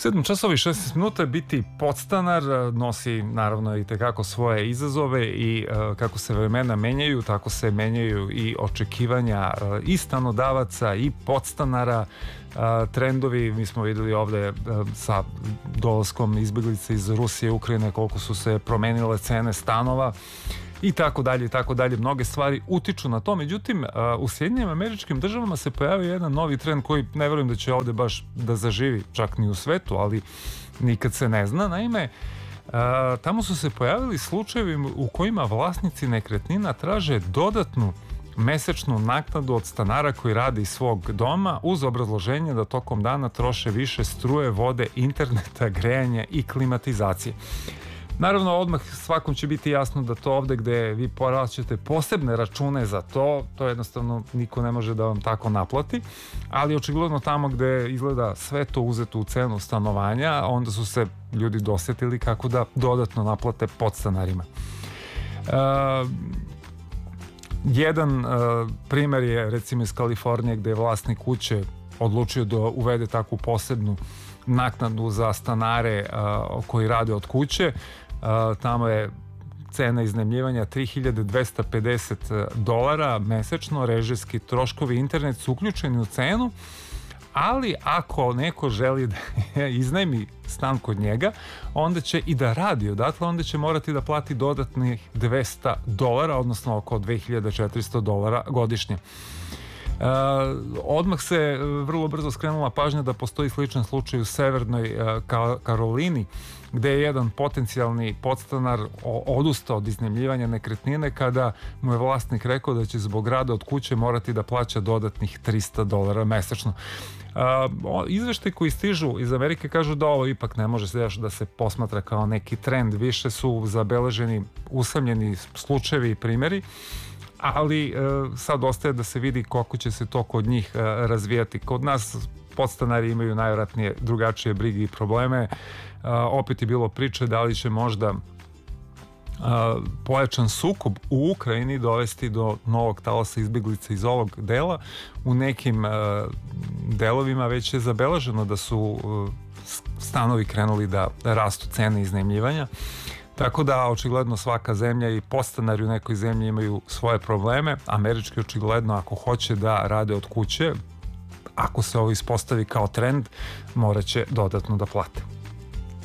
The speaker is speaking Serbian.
7 časova i 16 minuta biti podstanar nosi naravno i tekako svoje izazove i kako se vremena menjaju, tako se menjaju i očekivanja i stanodavaca i podstanara. Trendovi, mi smo videli ovde sa dolaskom izbeglica iz Rusije i Ukrajine koliko su se promenile cene stanova i tako dalje i tako dalje. Mnoge stvari utiču na to. Međutim, u Sjedinjenim Američkim Državama se pojavio jedan novi trend koji ne verujem da će ovde baš da zaživi, čak ni u svetu, ali nikad se ne zna. Naime, tamo su se pojavili slučajevi u kojima vlasnici nekretnina traže dodatnu mesečnu naknadu od stanara koji rade iz svog doma uz obrazloženje da tokom dana troše više struje, vode, interneta, grejanja i klimatizacije. Naravno, odmah svakom će biti jasno da to ovde gde vi plaćate posebne račune za to jednostavno niko ne može da vam tako naplati, ali očigledno tamo gde izgleda sve to uzeto u cenu stanovanja, onda su se ljudi dosetili kako da dodatno naplate podstanarima. Jedan primer je recimo iz Kalifornije gde je vlasnik kuće odlučio da uvede takvu posebnu naknadu za stanare koji rade od kuće. Tamo je cena iznajmljivanja $3.250 mesečno, režijski troškovi, internet su uključeni u cenu, ali ako neko želi da iznajmi stan kod njega, onda će i da radi odatle, onda će morati da plati dodatnih $200, odnosno oko $2.400 godišnje. Odmah se vrlo brzo skrenula pažnja da postoji sličan slučaj u Severnoj Karolini, gde je jedan potencijalni podstanar odustao od iznajmljivanja nekretnine kada mu je vlasnik rekao da će zbog rada od kuće morati da plaća dodatnih $300 mesečno. Izveštaji koji stižu iz Amerike kažu da ovo ipak ne može da se posmatra kao neki trend, više su zabeleženi usamljeni slučajevi i primjeri, ali sad ostaje da se vidi kako će se to kod njih razvijati. Kod nas podstanari imaju najvjerojatnije drugačije brige i probleme. Opet je bilo priče da li će možda pojačan sukob u Ukrajini dovesti do novog talasa izbeglica iz ovog dela. U nekim delovima već je zabeleženo da su stanovi krenuli da rastu cene iznajmljivanja. Tako da očigledno svaka zemlja i podstanari u nekoj zemlji imaju svoje probleme. Američki očigledno ako hoće da rade od kuće, ako se ovo ispostavi kao trend, morat će dodatno da plate.